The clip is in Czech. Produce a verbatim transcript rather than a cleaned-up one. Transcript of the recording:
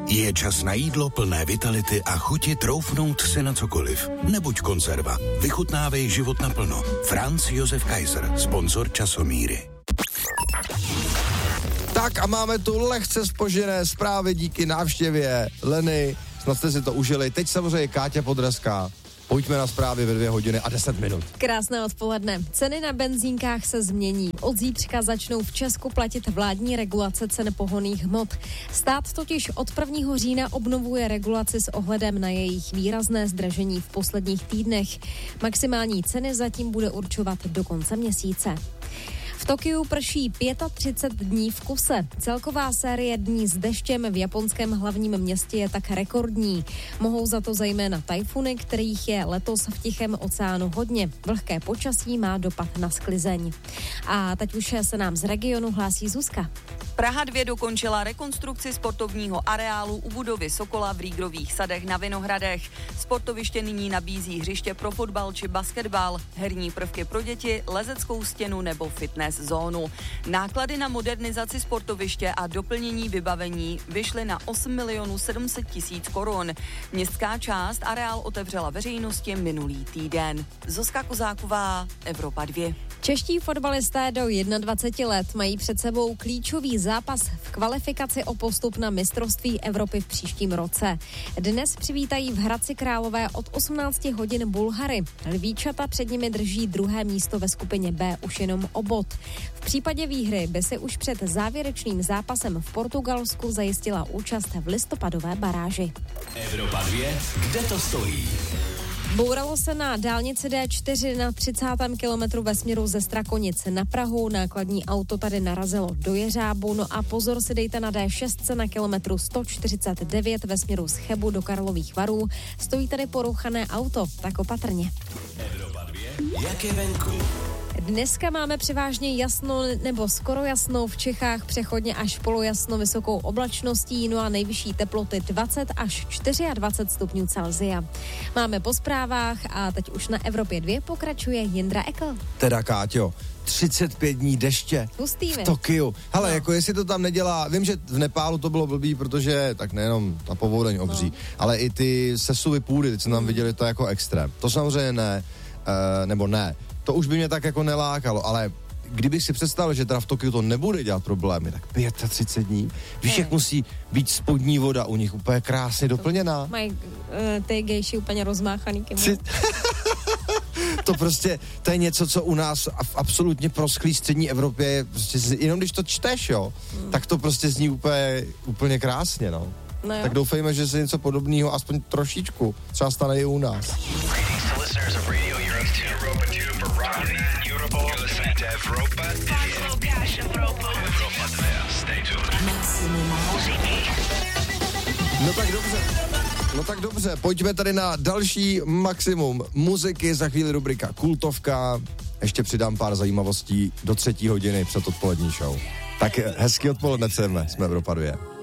Je čas na jídlo plné vitality a chuti troufnout si na cokoliv. Nebuď konzerva. Vychutnávej život naplno. Franz Josef Kaiser, sponzor Časomíry. Tak a máme tu lehce zpožděné zprávy díky návštěvě Leny. Snad jste si to užili. Teď samozřejmě Káťa Podrazká. Pojďme na zprávy ve dvě hodiny a deset minut. Krásné odpoledne. Ceny na benzínkách se změní. Od zítřka začnou v Česku platit vládní regulace cen pohonných hmot. Stát totiž od prvního října obnovuje regulaci s ohledem na jejich výrazné zdražení v posledních týdnech. Maximální ceny zatím bude určovat do konce měsíce. V Tokiu prší třicet pět dní v kuse. Celková série dní s deštěm v japonském hlavním městě je tak rekordní. Mohou za to zejména tajfuny, kterých je letos v Tichém oceánu hodně. Vlhké počasí má dopad na sklizeň. A teď už se nám z regionu hlásí Zuzka. Praha dva dokončila rekonstrukci sportovního areálu u budovy Sokola v Rígrových sadech na Vinohradech. Sportoviště nyní nabízí hřiště pro fotbal či basketbal, herní prvky pro děti, lezeckou stěnu nebo fitness zónu. Náklady na modernizaci sportoviště a doplnění vybavení vyšly na osm milionů sedm set tisíc korun. Městská část areál otevřela veřejnosti minulý týden. Zuzka Kozáková, Evropa dva. Čeští fotbalisté do dvacet jedna let mají před sebou klíčový zápas v kvalifikaci o postup na mistrovství Evropy v příštím roce. Dnes přivítají v Hradci Králové od osmnáct hodin Bulhary. Lvíčata před nimi drží druhé místo ve skupině B už jenom o bod. V případě výhry by si už před závěrečným zápasem v Portugalsku zajistila účast v listopadové baráži. Evropa dva, kde to stojí? Bouralo se na dálnici D čtyři na třicátém kilometru ve směru ze Strakonic na Prahu. Nákladní auto tady narazilo do Jeřábu. No a pozor si dejte na D šest na kilometru sto čtyřicet devět ve směru z Chebu do Karlových Varů. Stojí tady porouchané auto, tak opatrně. Evropa dva, jak je venku? Dneska máme převážně jasno nebo skoro jasno, v Čechách přechodně až polojasno vysokou oblačností, no a nejvyšší teploty dvacet až dvacet čtyři stupňů Celsia. Máme po zprávách a teď už na Evropě dva pokračuje Jindra Ekl. Teda Káťo, třicet pět dní deště Hustý, v Tokiu. Hele, no. Jako jestli to tam nedělá, vím, že v Nepálu to bylo blbý, protože tak nejenom ta povodeň obří, no. Ale i ty sesuvy půdy, teď jsme tam viděli to jako extrém. To samozřejmě ne, uh, nebo ne. To už by mě tak jako nelákalo, ale kdybych si představil, že teda v Tokiu to nebude dělat problémy, tak třicet pět dní. Víš, jak musí být spodní voda u nich úplně krásně doplněná. Mají uh, ty gejši úplně rozmáchaný kymu. To prostě, to je něco, co u nás v absolutně proschlý střední Evropě je prostě, jenom když to čteš, jo, hmm. tak to prostě zní úplně, úplně krásně, no. no tak doufejme, že se něco podobného aspoň trošičku třeba stane i u nás. No tak dobře. No tak dobře, pojďme tady na další maximum muziky, za chvíli rubrika Kultovka, ještě přidám pár zajímavostí do třetí hodiny před odpolední show. Tak hezký odpoledne přejeme, jsme Evropa dva.